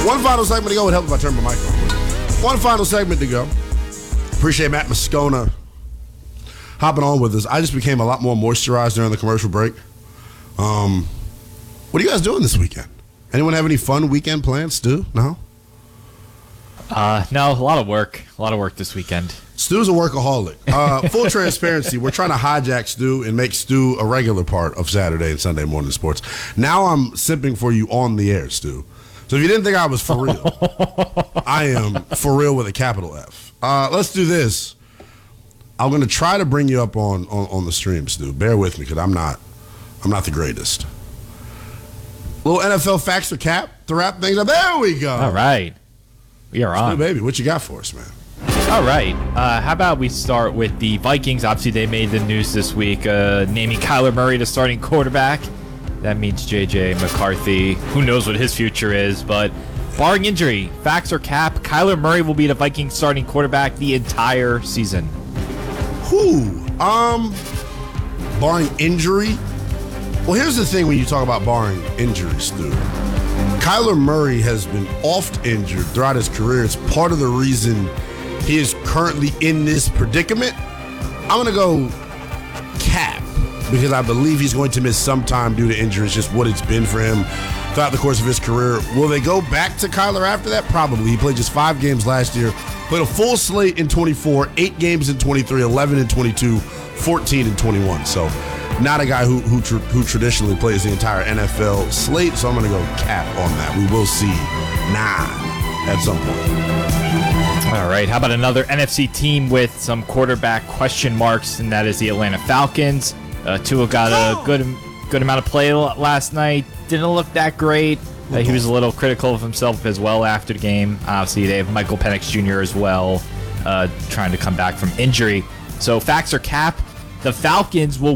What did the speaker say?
One final segment to go. It helps if I turn my mic on. One final segment to go. Appreciate Matt Moscona hopping on with us. I just became a lot more moisturized during the commercial break. What are you guys doing this weekend? Anyone have any fun weekend plans, Stu? No? No, a lot of work. A lot of work this weekend. Stu's a workaholic. Full transparency, we're trying to hijack Stu and make Stu a regular part of Saturday and Sunday morning sports. Now I'm simping for you on the air, Stu. So if you didn't think I was for real, I am for real with a capital F. Let's do this. I'm going to try to bring you up on the stream, Stu. Bear with me because I'm not the greatest. Little NFL facts or cap to wrap things up. There we go. All right. We are on. Stu, baby, what you got for us, man? All right. How about we start with the Vikings? Obviously, they made the news this week, naming Kyler Murray the starting quarterback. That means J.J. McCarthy. Who knows what his future is, but barring injury, facts or cap, Kyler Murray will be the Vikings starting quarterback the entire season. Barring injury? Well, here's the thing when you talk about barring injury, Stu. Kyler Murray has been oft injured throughout his career. It's part of the reason he is currently in this predicament. I'm going to go cap because I believe he's going to miss some time due to injury. It's just what it's been for him throughout the course of his career. Will they go back to Kyler after that? Probably. He played just 5 games last year. Played a full slate in 24, 8 games in 23, 11 in 22, 14 in 21. So not a guy who traditionally plays the entire NFL slate, so I'm going to go cap on that. We will see 9 at some point. All right, how about another NFC team with some quarterback question marks, and that is the Atlanta Falcons. Tua got a good amount of play last night. Didn't look that great. He was a little critical of himself as well after the game. Obviously, they have Michael Penix Jr. as well, trying to come back from injury. So facts or cap, the Falcons will